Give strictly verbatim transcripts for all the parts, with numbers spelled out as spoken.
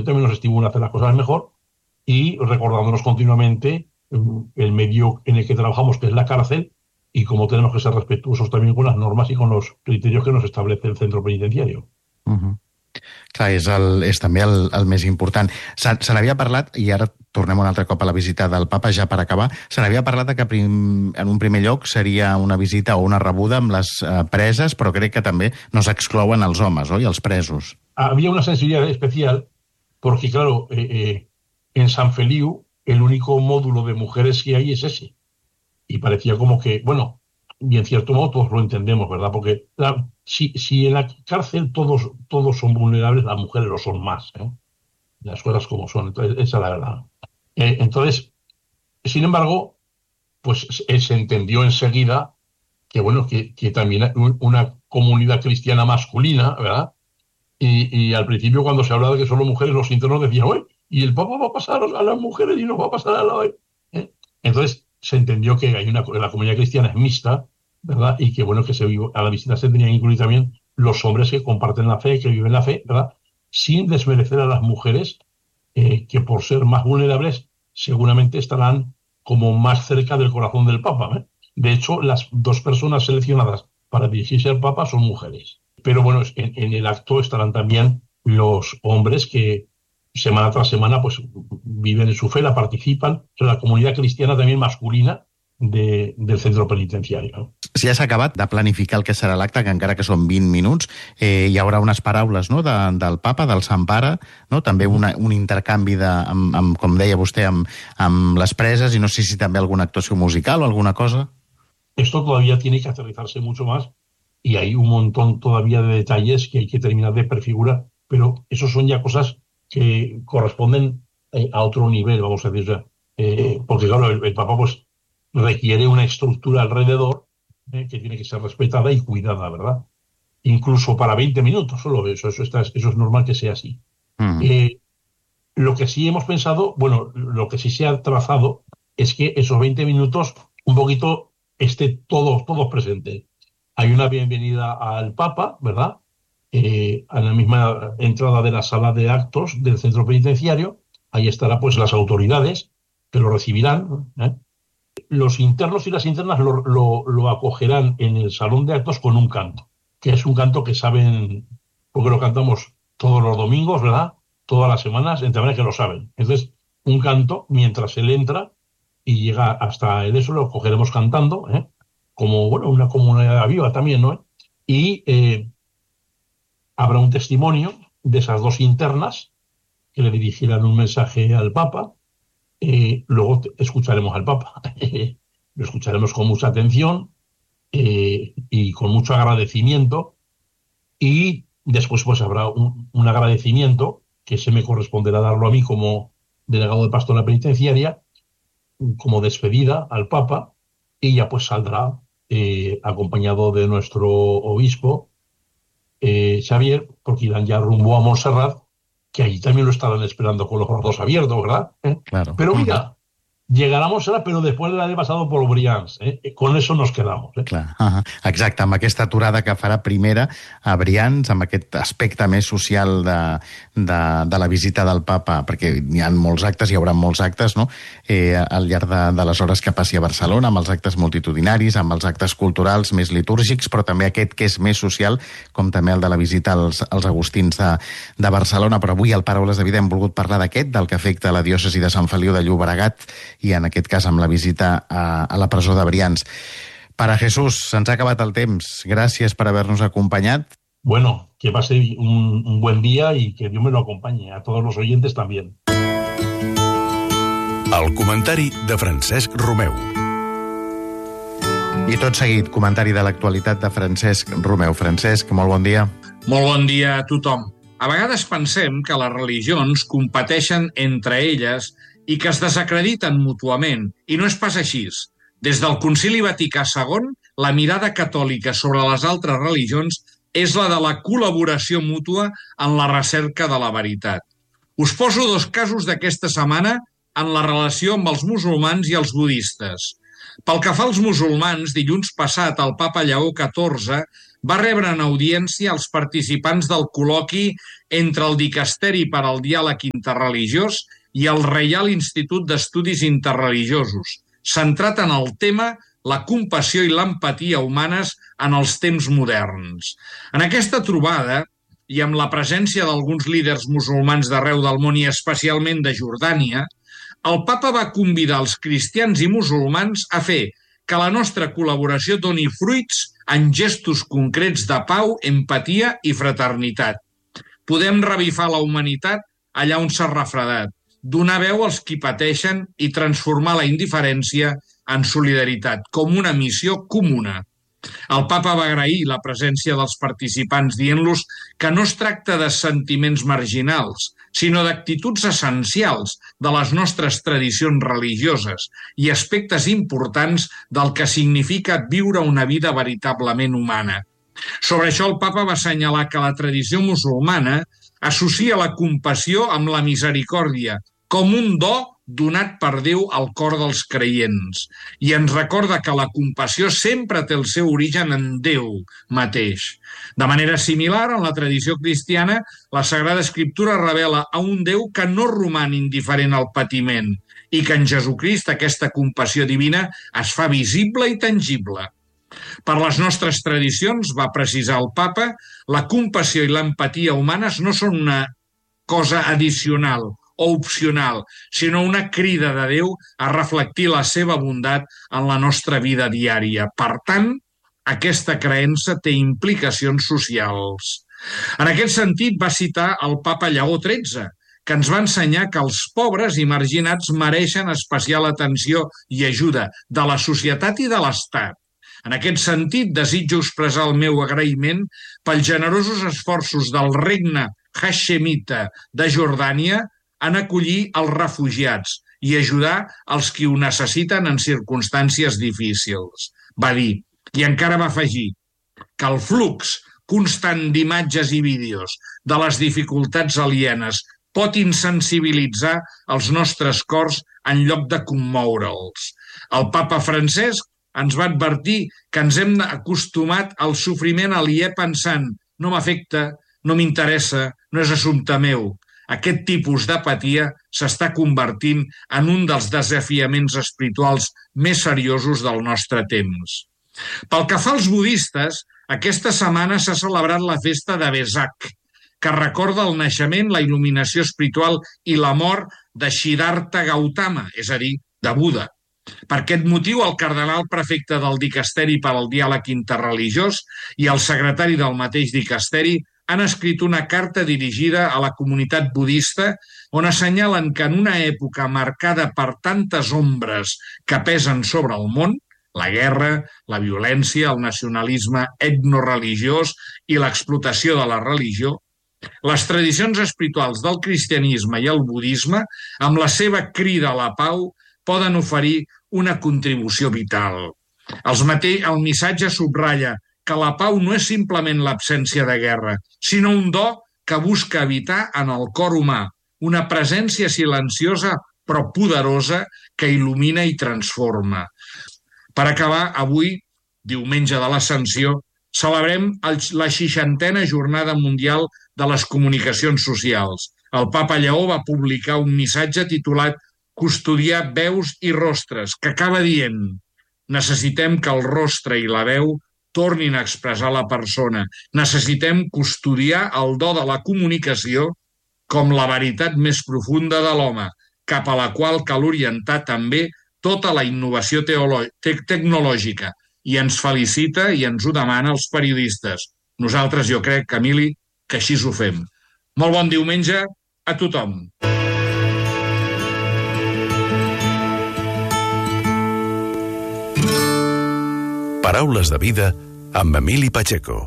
Él también nos estimula a hacer las cosas mejor y recordándonos continuamente el medio en el que trabajamos, que es la cárcel, y cómo tenemos que ser respetuosos también con las normas y con los criterios que nos establece el centro penitenciario. Uh-huh. Clar, és, el, és també el, el més important. Se, se n'havia parlat, i ara tornem un altre cop a la visita del papa, ja per acabar, se n'havia parlat de que prim, en un primer lloc seria una visita o una rebuda amb les eh, preses, però crec que també no s'exclouen els homes, oi? Els presos. Había una sensibilidad especial porque, claro, eh, eh, en San Feliu el único módulo de mujeres que hay es ese. Y parecía como que, bueno, y en cierto modo todos lo entendemos, ¿verdad? Porque la, si, si en la cárcel todos, todos son vulnerables, las mujeres lo son más, ¿eh? Las cosas como son. Entonces, esa es la verdad. Eh, entonces, sin embargo, pues se, se entendió enseguida que, bueno, que, que también hay una comunidad cristiana masculina, ¿verdad? Y, y al principio, cuando se hablaba de que solo mujeres, los internos decían, oye, y el Papa va a pasar a las mujeres y nos va a pasar a la... ¿eh? Entonces, se entendió que hay una, la comunidad cristiana es mixta, ¿verdad? Y que, bueno, que se, a la visita se tenían que incluir también los hombres que comparten la fe, que viven la fe, ¿verdad? Sin desmerecer a las mujeres, eh, que por ser más vulnerables, seguramente estarán como más cerca del corazón del Papa, ¿eh? De hecho, las dos personas seleccionadas para dirigirse al Papa son mujeres. Pero bueno, en, en el acto estarán también los hombres que semana tras semana pues viven en su fe, la participan, o sea, la comunitat cristiana també masculina de, del centre penitenciari. No? Si ja s'ha acabat de planificar el que serà l'acte, que encara que són vint minuts, eh, hi haurà unes paraules, no?, de, del Papa, del Sant Pare, no?, també una, un intercanvi, de, amb, amb, com deia vostè, amb, amb les preses, i no sé si també alguna actuació musical o alguna cosa. Esto todavía tiene que aterrizarse mucho más y hay un montón todavía de detalles que hay que terminar de prefigurar, pero eso son ya cosas que corresponden eh, a otro nivel, vamos a decir, eh, porque claro, el, el Papa pues requiere una estructura alrededor eh, que tiene que ser respetada y cuidada, ¿verdad? Incluso para veinte minutos solo, eso, eso, está, eso es normal que sea así. Uh-huh. Eh, lo que sí hemos pensado, bueno, lo que sí se ha trazado es que esos veinte minutos un poquito esté todos, todos presentes. Hay una bienvenida al Papa, ¿verdad? Eh, a la misma entrada de la sala de actos del centro penitenciario, ahí estará pues las autoridades que lo recibirán, ¿eh? Los internos y las internas lo, lo, lo acogerán en el salón de actos con un canto, que es un canto que saben, porque lo cantamos todos los domingos, ¿verdad? Todas las semanas, entre manera que lo saben. Entonces, un canto, mientras él entra y llega hasta el eso, lo cogeremos cantando, ¿eh? Como, bueno, una comunidad viva también, ¿no? Y eh, habrá un testimonio de esas dos internas que le dirigirán un mensaje al Papa. Eh, luego escucharemos al Papa. Lo escucharemos con mucha atención eh, y con mucho agradecimiento. Y después pues habrá un, un agradecimiento que se me corresponderá darlo a mí como delegado de Pastoral Penitenciaria, como despedida al Papa, y ya pues saldrá eh, acompañado de nuestro obispo, Eh, Xavier, porque irán ya rumbo a Montserrat, que allí también lo estarán esperando con los brazos abiertos, ¿verdad? ¿Eh? Claro. Pero mira, llegarà a Montserrat, però després de l'haver passat per Brians. Eh? Con eso nos quedamos. Eh? Clar. Uh -huh. Exacte, amb aquesta aturada que farà primera a Brians, amb aquest aspecte més social de, de, de la visita del Papa, perquè hi ha molts actes, hi haurà molts actes, no?, eh, al llarg de, de les hores que passi a Barcelona, amb els actes multitudinaris, amb els actes culturals més litúrgics, però també aquest que és més social, com també el de la visita als, als Agustins de, de Barcelona. Però avui al Paraules de Vida hem volgut parlar d'aquest, del que afecta la diòcesi de Sant Feliu de Llobregat, i en aquest cas amb la visita a, a la presó de Brians. Pare Jesús, se'ns ha acabat el temps. Gràcies per haver-nos acompanyat. Bueno, que pase un, un buen día y que Dios me lo acompañe. A todos los oyentes también. El comentari de Francesc Romeu. I tot seguit, comentari de l'actualitat de Francesc Romeu. Francesc, molt bon dia. Molt bon dia a tothom. A vegades pensem que les religions competeixen entre elles i que es desacrediten mútuament, i no és pas així. Des del Concili Vaticà segon, la mirada catòlica sobre les altres religions és la de la col·laboració mútua en la recerca de la veritat. Us poso dos casos d'aquesta setmana en la relació amb els musulmans i els budistes. Pel que fa als musulmans, dilluns passat el papa Lleó catorze va rebre en audiència els participants del col·loqui entre el Dicasteri per al Diàleg Interreligiós i el Reial Institut d'Estudis Interreligiosos, centrat en el tema la compassió i l'empatia humanes en els temps moderns. En aquesta trobada, i amb la presència d'alguns líders musulmans d'arreu del món i especialment de Jordània, el papa va convidar els cristians i musulmans a fer que la nostra col·laboració doni fruits en gestos concrets de pau, empatia i fraternitat. Podem revifar la humanitat allà on s'ha refredat, donar veu als qui pateixen i transformar la indiferència en solidaritat, com una missió comuna. El papa va agrair la presència dels participants dient-los que no es tracta de sentiments marginals, sinó d'actituds essencials de les nostres tradicions religioses i aspectes importants del que significa viure una vida veritablement humana. Sobre això el papa va assenyalar que la tradició musulmana associa la compassió amb la misericòrdia com un do donat per Déu al cor dels creients, i ens recorda que la compassió sempre té el seu origen en Déu mateix. De manera similar, en la tradició cristiana, la Sagrada Escriptura revela a un Déu que no roman indiferent al patiment i que en Jesucrist aquesta compassió divina es fa visible i tangible. Per les nostres tradicions, va precisar el papa, la compassió i l'empatia humanes no són una cosa addicional o opcional, sinó una crida de Déu a reflectir la seva bondat en la nostra vida diària. Per tant, aquesta creença té implicacions socials. En aquest sentit, va citar el papa Lleó tretze, que ens va ensenyar que els pobres i marginats mereixen especial atenció i ajuda de la societat i de l'Estat. En aquest sentit, desitjo expressar el meu agraïment pels generosos esforços del regne Hashemita de Jordània en acollir els refugiats i ajudar els qui ho necessiten en circumstàncies difícils. Va dir, i encara va afegir, que el flux constant d'imatges i vídeos de les dificultats alienes pot insensibilitzar els nostres cors en lloc de commoure'ls. El papa Francesc ens va advertir que ens hem acostumat al sofriment aliè pensant no m'afecta, no m'interessa, no és assumpte meu. Aquest tipus d'apatia s'està convertint en un dels desafiaments espirituals més seriosos del nostre temps. Pel que fa als budistes, aquesta setmana s'ha celebrat la festa de Vesak, que recorda el naixement, la il·luminació espiritual i la mort de Siddhartha Gautama, és a dir, de Buda. Per aquest motiu, el cardenal prefecte del Dicasteri per al Diàleg Interreligiós i el secretari del mateix Dicasteri han escrit una carta dirigida a la comunitat budista on assenyalen que en una època marcada per tantes ombres que pesen sobre el món, la guerra, la violència, el nacionalisme etnoreligiós i l'explotació de la religió, les tradicions espirituals del cristianisme i el budisme, amb la seva crida a la pau, poden oferir una contribució vital. Els mate... El missatge subratlla que la pau no és simplement l'absència de guerra, sinó un do que busca evitar en el cor humà, una presència silenciosa però poderosa que il·lumina i transforma. Per acabar, avui, diumenge de l'Ascensió, celebrem la seixantena Jornada Mundial de les Comunicacions Socials. El papa Lleó va publicar un missatge titulat Custodiar veus i rostres, que acaba dient necessitem que el rostre i la veu tornin a expressar la persona. Necessitem custodiar el do de la comunicació com la veritat més profunda de l'home, cap a la qual cal orientar també tota la innovació te tecnològica. I ens felicita i ens ho demana els periodistes. Nosaltres, jo crec, Camili, que així ho fem. Molt bon diumenge a tothom. Paraules de vida amb Emili Pacheco.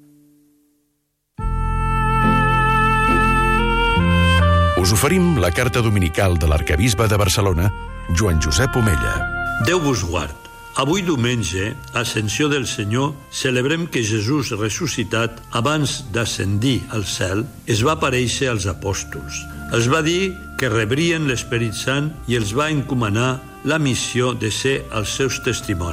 Us oferim la carta dominical de l'arquebisbe de Barcelona, Joan Josep Omella. Déu vos guard. Avui diumenge, Ascensió del Senyor, celebrem que Jesús ressuscitat, abans d'ascendir al cel, es va aparèixer als apòstols. Els va dir que rebrien l'Esperit Sant i els va encomanar la missió de ser els seus testimonis.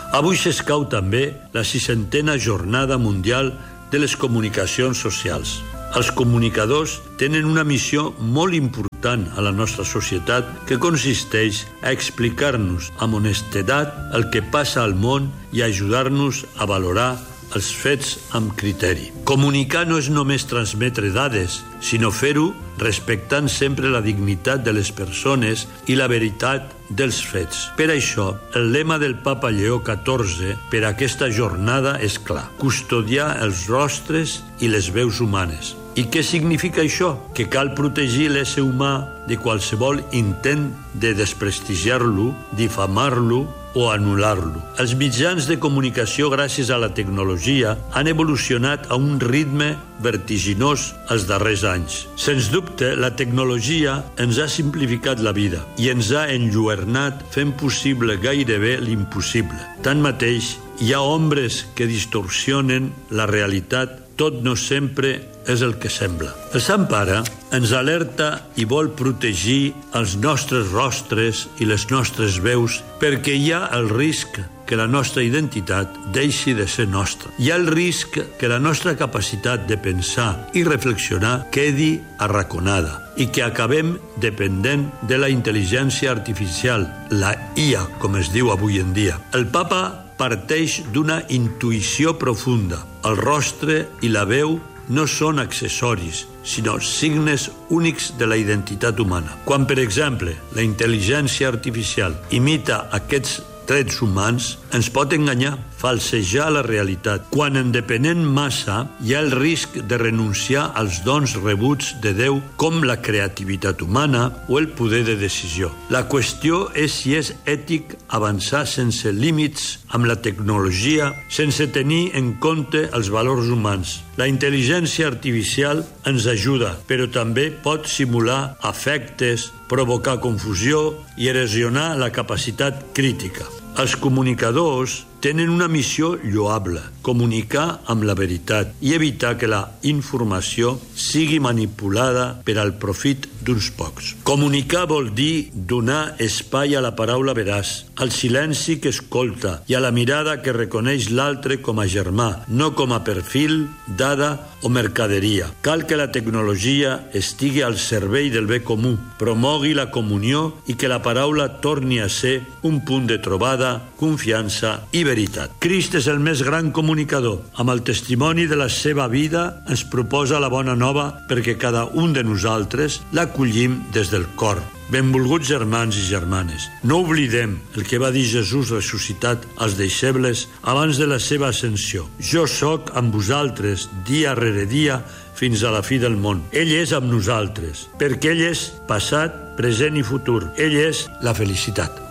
Avui s'escau també la seixantena Jornada Mundial de les Comunicacions Socials. Els comunicadors tenen una missió molt important a la nostra societat que consisteix a explicar-nos amb honestedat el que passa al món i a ajudar-nos a valorar els fets amb criteri. Comunicar no és només transmetre dades, sinó fer-ho respectant sempre la dignitat de les persones i la veritat dels fets. Per això, el lema del papa Lleó catorze per a aquesta jornada és clar: custodiar els rostres i les veus humanes. I què significa això? Que cal protegir l'ésser humà de qualsevol intent de desprestigiar-lo, difamar-lo o anul·lar-lo. Els mitjans de comunicació, gràcies a la tecnologia, han evolucionat a un ritme vertiginós els darrers anys. Sens dubte, la tecnologia ens ha simplificat la vida i ens ha enlluernat fent possible gairebé l'impossible. Tanmateix, hi ha ombres que distorsionen la realitat. Tot no sempre és el que sembla. El Sant Pare ens alerta i vol protegir els nostres rostres i les nostres veus perquè hi ha el risc que la nostra identitat deixi de ser nostra. Hi ha el risc que la nostra capacitat de pensar i reflexionar quedi arraconada i que acabem dependent de la intel·ligència artificial, la I A, com es diu avui en dia. El Papa parteix d'una intuïció profunda. El rostre i la veu no són accessoris, sinó signes únics de la identitat humana. Quan, per exemple, la intel·ligència artificial imita aquests trets humans, ens pot enganyar, falsejar la realitat. Quan en depenem massa, hi ha el risc de renunciar als dons rebuts de Déu, com la creativitat humana o el poder de decisió. La qüestió és si és ètic avançar sense límits amb la tecnologia, sense tenir en compte els valors humans. La intel·ligència artificial ens ajuda, però també pot simular afectes, provocar confusió i erosionar la capacitat crítica. Els comunicadors tenen una missió lloable: comunicar amb la veritat i evitar que la informació sigui manipulada per al profit d'uns pocs. Comunicar vol dir donar espai a la paraula veraç, al silenci que escolta i a la mirada que reconeix l'altre com a germà, no com a perfil, dada o mercaderia. Cal que la tecnologia estigui al servei del bé comú, promogui la comunió i que la paraula torni a ser un punt de trobada, confiança i veritat. Crist és el més gran comunicador. Amb el testimoni de la seva vida ens proposa la bona nova perquè cada un de nosaltres l'acollim des del cor. Benvolguts germans i germanes, no oblidem el que va dir Jesús ressuscitat als deixebles abans de la seva ascensió. Jo sóc amb vosaltres dia rere dia fins a la fi del món. Ell és amb nosaltres, perquè ell és passat, present i futur. Ell és la felicitat.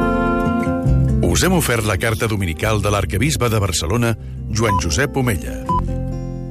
Us hem ofert la carta dominical de l'arquebisbe de Barcelona, Joan Josep Omella.